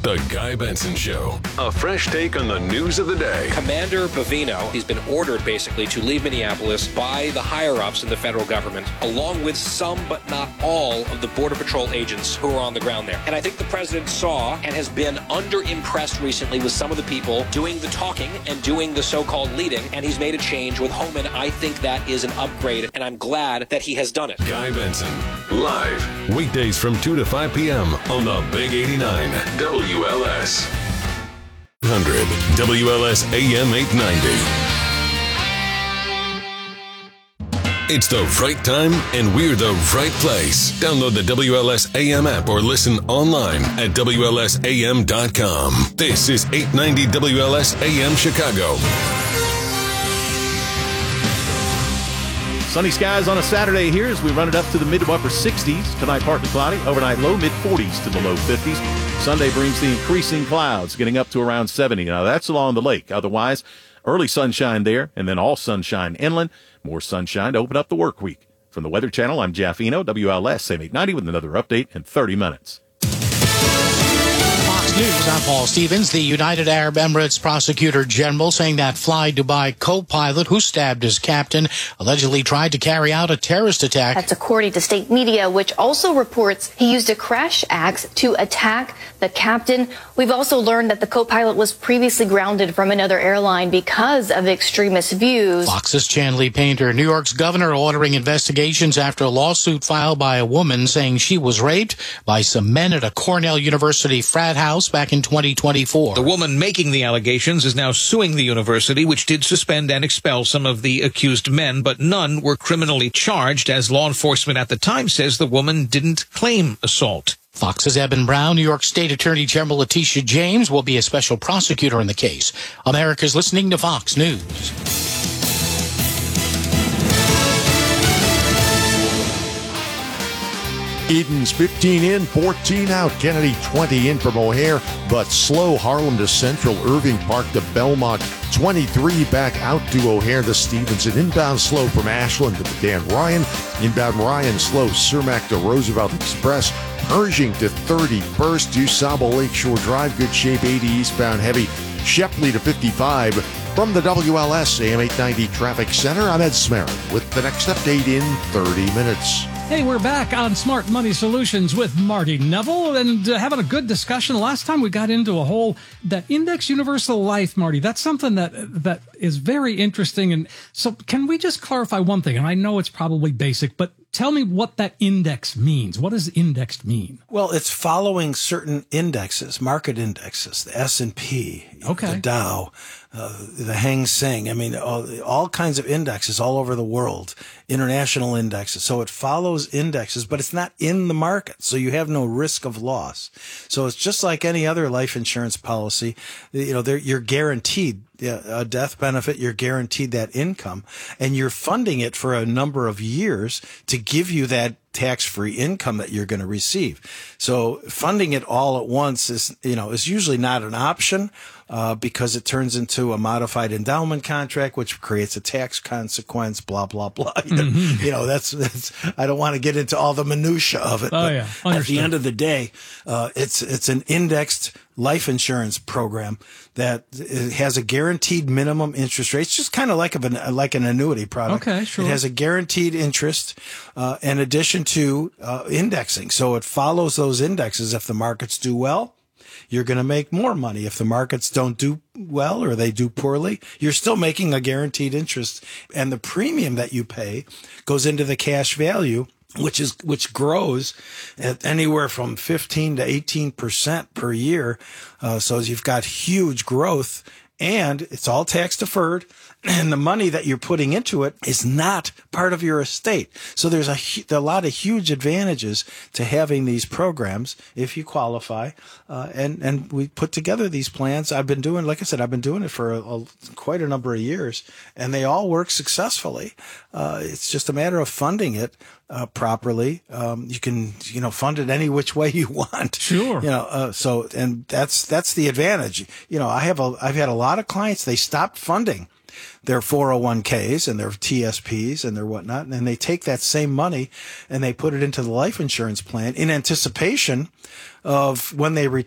The Guy Benson Show. A fresh take on the news of the day. Commander Bovino, he's been ordered basically to leave Minneapolis by the higher-ups in the federal government, along with some but not all of the Border Patrol agents who are on the ground there. And I think the president saw and has been under-impressed recently with some of the people doing the talking and doing the so-called leading, and he's made a change with Homan. I think that is an upgrade, and I'm glad that he has done it. Guy Benson, live, weekdays from 2 to 5 p.m. on the Big 89 WLS. 100 WLS AM 890. It's the right time, and we're the right place. Download the WLS AM app or listen online at WLSAM.com. This is 890 WLS AM Chicago. Sunny skies on a Saturday here as we run it up to the mid to upper 60s. Tonight, partly cloudy. Overnight low, mid-40s to the low 50s. Sunday brings the increasing clouds, getting up to around 70. Now, that's along the lake. Otherwise, early sunshine there, and then all sunshine inland. More sunshine to open up the work week. From the Weather Channel, I'm Jeff Eno, WLS AM 890 with another update in 30 minutes. News, I'm Paul Stevens. The United Arab Emirates Prosecutor General saying that Fly Dubai co-pilot who stabbed his captain allegedly tried to carry out a terrorist attack. That's according to state media, which also reports he used a crash axe to attack the captain. We've also learned that the co-pilot was previously grounded from another airline because of extremist views. Fox's Chanley Painter. New York's governor ordering investigations after a lawsuit filed by a woman saying she was raped by some men at a Cornell University frat house back in 2024. The woman making the allegations is now suing the university, which did suspend and expel some of the accused men, but none were criminally charged, as law enforcement at the time says the woman didn't claim assault. Fox's Eben Brown. New York State Attorney General Letitia James will be a special prosecutor in the case. America's listening to Fox News. Eden's 15 in, 14 out. Kennedy 20 in from O'Hare, but slow Harlem to Central. Irving Park to Belmont. 23 back out to O'Hare to Stevenson. Inbound slow from Ashland to Dan Ryan. Inbound Ryan slow. Cermak to Roosevelt Express. Pershing to 31st. DuSable Lakeshore Drive. Good shape 80 eastbound heavy. Shepley to 55. From the WLS AM 890 Traffic Center, I'm Ed Smerin with the next update in 30 minutes. Hey, we're back on Smart Money Solutions with Marty Neville and having a good discussion. Last time we got into that Index Universal Life, Marty. That's something that is very interesting. And so can we just clarify one thing? And I know it's probably basic, but tell me what that index means. What does indexed mean? Well, it's following certain indexes, market indexes, the S&P, the Dow, the Hang Seng. I mean, all kinds of indexes all over the world, international indexes. So it follows indexes, but it's not in the market. So you have no risk of loss. So it's just like any other life insurance policy. You're guaranteed a death benefit. You're guaranteed that income, and you're funding it for a number of years to give you that tax-free income that you're going to receive. So funding it all at once is usually not an option, because it turns into a modified endowment contract, which creates a tax consequence, blah, blah, blah. Mm-hmm. That's, I don't want to get into all the minutia of it. But at the end of the day, it's an indexed life insurance program that has a guaranteed minimum interest rate. It's just kind of like an annuity product. Okay, sure. It has a guaranteed interest, in addition to indexing. So it follows those indexes. If the markets do well, you're going to make more money. If the markets don't do well or they do poorly, you're still making a guaranteed interest. And the premium that you pay goes into the cash value, which grows at anywhere from 15 to 18% per year. So you've got huge growth, and it's all tax deferred. And the money that you're putting into it is not part of your estate. So there's a lot of huge advantages to having these programs if you qualify. And we put together these plans. I've been doing it for quite a number of years, and they all work successfully. It's just a matter of funding it properly. You can, fund it any which way you want. Sure. And that's the advantage. I've had a lot of clients, they stopped funding their 401ks and their TSPs and their whatnot, and then they take that same money and they put it into the life insurance plan in anticipation of when they retire.